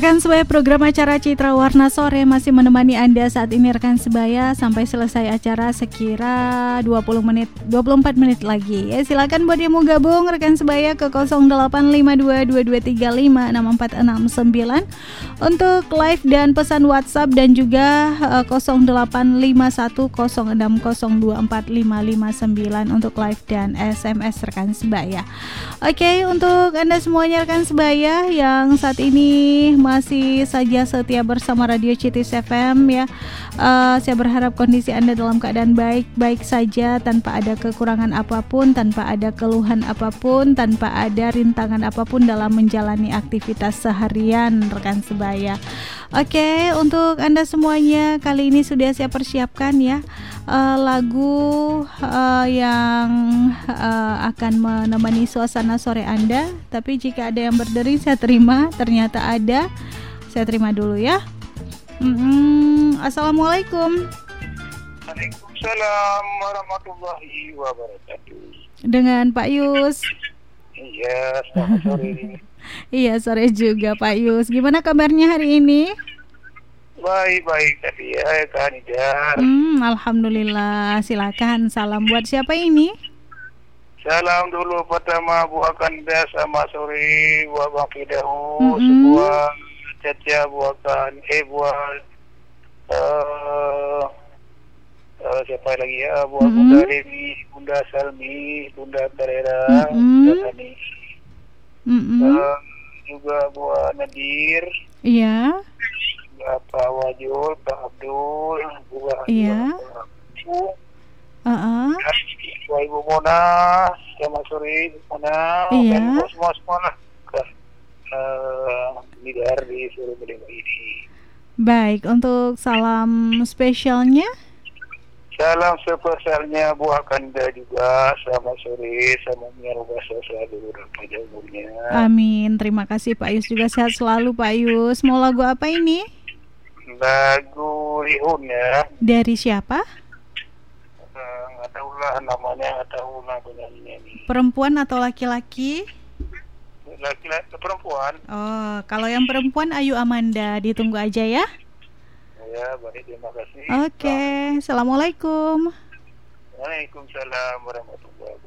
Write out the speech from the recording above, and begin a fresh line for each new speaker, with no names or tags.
Rekan sebaya, program acara Citra Warna Sore masih menemani Anda saat ini rekan sebaya sampai selesai acara sekira 24 menit lagi. Ya, silakan buat yang mau gabung rekan sebaya ke 085223564669 untuk live dan pesan WhatsApp, dan juga 085106024559 untuk live dan SMS rekan sebaya. Oke, untuk Anda semuanya rekan sebaya yang saat ini masih saja setia bersama Radio Citis FM ya, saya berharap kondisi Anda dalam keadaan baik-baik saja, tanpa ada kekurangan apapun, tanpa ada keluhan apapun, tanpa ada rintangan apapun dalam menjalani aktivitas seharian rekan sebaya. Oke, untuk Anda semuanya kali ini sudah saya persiapkan ya lagu yang akan menemani suasana sore Anda. Tapi jika ada yang berdering saya terima, ternyata ada, saya terima dulu ya. Assalamualaikum.
Waalaikumsalam warahmatullahi wabarakatuh.
Dengan Pak Yus.
Iya, selamat sore.
Iya, sore juga Pak Yus. Gimana kabarnya hari ini?
Baik tadi ya Kak Nidar.
Alhamdulillah. Silakan, salam buat siapa ini?
Salam dulu pertama buat Kanda sama sore buat Bang Fidahu, sebuah caca buatkan buat siapa lagi ya, buat Bunda Dewi, Bunda Salmi, Bunda Terera, Bunda Tani, juga buat Nadir.
Iya.
Pak Wajul, Pak Abdul, buat Ibu Mona, selamat sore Ibu Mona, dan semua lah Nidar di seluruh Medemba ini.
Baik, untuk salam spesialnya?
Salam spesialnya buat Kanda juga, selamat sore, sama Nyarobasa selalu dan panjang umurnya.
Amin, terima kasih Pak Yus, juga sehat selalu Pak Yus. Mau lagu apa ini?
Lagu Rihun ya.
Dari siapa?
Nggak tahu lah namanya, nggak tahu lah penyanyinya ini.
Perempuan atau laki-laki?
Laki-laki, perempuan.
Oh, kalau yang perempuan Ayu Amanda, ditunggu aja ya.
Ya, baik, terima kasih.
Oke, assalamualaikum.
Waalaikumsalam warahmatullahi wabarakatuh.